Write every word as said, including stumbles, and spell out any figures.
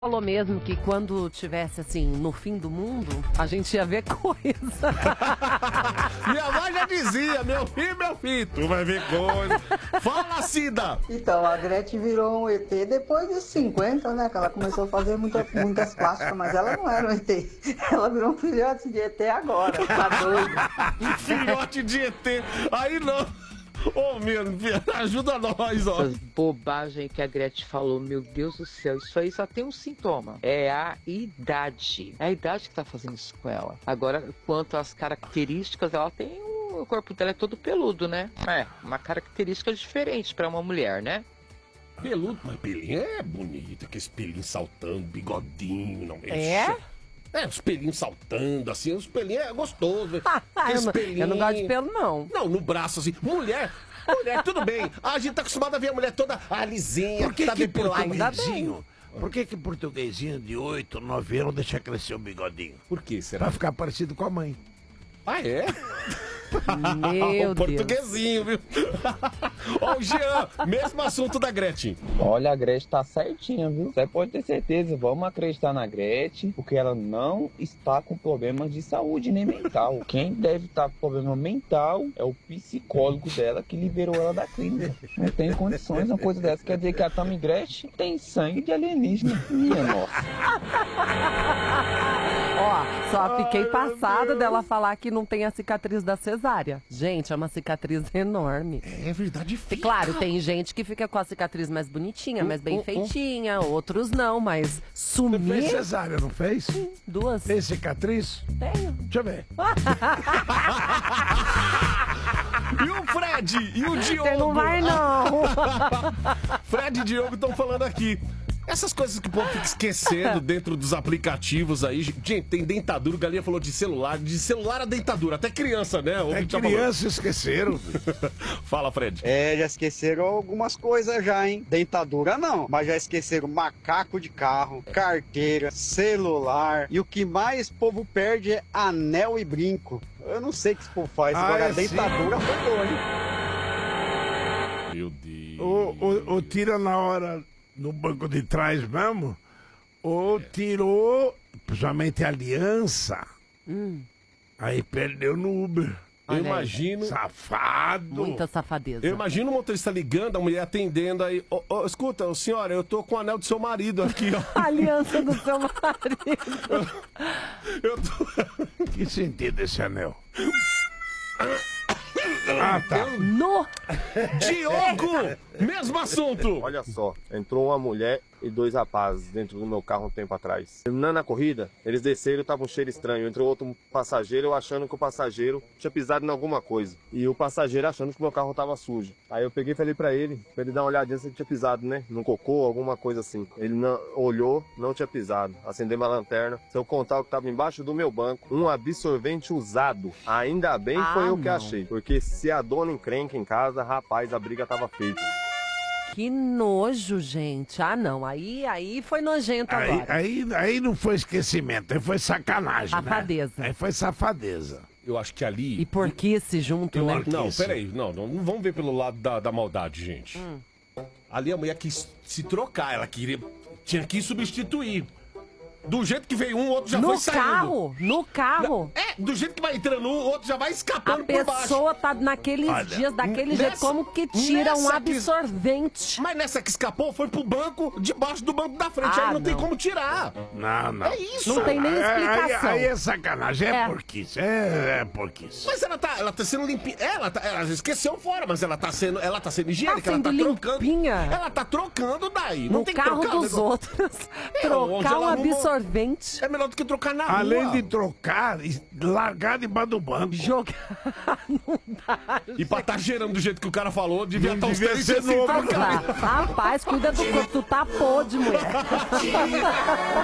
Falou mesmo que quando tivesse assim, no fim do mundo, a gente ia ver coisa. Minha mãe já dizia, meu filho, meu filho, tu vai ver coisa. Fala, Cida! Então, a Gretchen virou um E T depois dos cinquenta, né? Que ela começou a fazer muita, muitas plásticas, mas ela não era um E T. Ela virou um filhote de E T agora, tá doido. Filhote de E T, aí não. Ô, oh, meu, ajuda nós, ó. Essas bobagens que a Gretchen falou, meu Deus do céu, isso aí só tem um sintoma. É a idade. É a idade que tá fazendo isso com ela. Agora, quanto às características, ela tem o corpo dela é todo peludo, né? É, uma característica diferente pra uma mulher, né? Peludo, mas pelinho é bonito, aquele pelinho saltando, bigodinho, não é? É? É, os pelinhos saltando, assim, os pelinhos é gostoso. eu, não, eu não gosto de pelo, não. Não, no braço, assim. Mulher, mulher, tudo bem. A gente tá acostumado a ver a mulher toda ah, lisinha, Por que tá que depilada. portuguesinho? Por que que portuguesinho de oito, nove anos deixa crescer o bigodinho? Por que será? Pra ficar parecido com a mãe. Ah, é? Meu o portuguesinho, viu? Ó, o Jean, mesmo assunto da Gretchen. Olha, a Gretchen tá certinha, viu? Você pode ter certeza, vamos acreditar na Gretchen, porque ela não está com problemas de saúde nem mental. Quem deve estar com problema mental é o psicólogo dela que liberou ela da clínica. Não tem condições, uma coisa dessa. Quer dizer que a Tammy Gretchen tem sangue de alienígena. Minha nossa. Ó, só fiquei passada dela falar que não tem a cicatriz da cesárea. Gente, é uma cicatriz enorme. É verdade, E fica. claro, tem gente que fica com a cicatriz mais bonitinha, mais bem feitinha, outros não, mas Você sumir... fez cesárea, não fez? Duas. Tem cicatriz? Tenho. Deixa eu ver. E o Fred e o Diogo? Você não vai, não. Fred e Diogo estão falando aqui. Essas coisas que o povo fica esquecendo dentro dos aplicativos aí. Gente, tem dentadura, o Galinha falou de celular. De celular a dentadura, até criança, né? É Já criança, esqueceram. falou. Fala, Fred. É, já esqueceram algumas coisas já, hein? Dentadura não, mas já esqueceram macaco de carro, carteira, celular. E o que mais o povo perde é anel e brinco. Eu não sei o que esse povo faz, Ah, agora é a dentadura foi boa, hein? Meu Deus. Ou, ou, ou tira na hora no banco de trás mesmo, ou tirou, principalmente a aliança, Hum, aí perdeu no Uber. Eu olha aí. imagino. Safado. Muita safadeza. Eu imagino o motorista ligando, a mulher atendendo aí. Ô, ô, escuta, ô, senhora, eu tô com o anel do seu marido aqui, ó. A aliança do seu marido. Eu tô. Que sentido esse anel? Ah, tá. No... Diogo! Mesmo assunto! Olha só, entrou uma mulher e dois rapazes dentro do meu carro um tempo atrás. Terminando a corrida, eles desceram e tava um cheiro estranho. Entrou outro passageiro, eu achando que o passageiro tinha pisado em alguma coisa. E o passageiro achando que o meu carro tava sujo. Aí eu peguei e falei pra ele, pra ele dar uma olhadinha se ele tinha pisado, né? Num cocô, alguma coisa assim. Ele não, olhou, não tinha pisado. Acendeu uma lanterna. Se eu contar o que tava embaixo do meu banco, um absorvente usado. Ainda bem Ah, foi eu que não. achei. Porque se a dona encrenca em casa, rapaz, a briga tava feita. Que nojo, gente. Ah, não. Aí, aí foi nojento Aí, agora. aí, aí não foi esquecimento, aí foi sacanagem, Safadeza. né? Aí foi safadeza. Eu acho que ali. E por que se junto, Eu né? acho- Não, peraí, não, não, não vamos ver pelo lado da, da maldade, gente. Hum. Ali a mulher quis se trocar, ela queria. Tinha que substituir. Do jeito que veio um, o outro já No foi saindo. carro, no carro. É, do jeito que vai entrando um, o outro já vai A escapando por baixo. pessoa tá naqueles Olha, dias, daquele nessa- jeito, como que tira um nessa que- absorvente? Mas nessa que escapou foi pro banco, debaixo do banco da frente. Ah, aí não, tem não. como tirar. Não, não. É isso. Não tem nem É, aí, explicação. aí é sacanagem, é, É. porquice, é, é porquice. Mas ela tá, ela tá sendo limpinha. Ela, tá, ela esqueceu fora, mas ela tá sendo, ela tá sendo higiênica, Tá ela tá sendo trocando. limpinha. Ela tá trocando daí. Não No tem que carro trocar o dos negócio. outros. É, onde Trocar ela um arrumou- absorvente. É melhor do que trocar na Além rua. de trocar, e largar debaixo do banco. Jogar. Não dá. E pra tá gerando do jeito que o cara falou, devia Não estar uns devia três ser dias sem novo, trocar. Rapaz, cuida do corpo. Tu tá podre, mulher.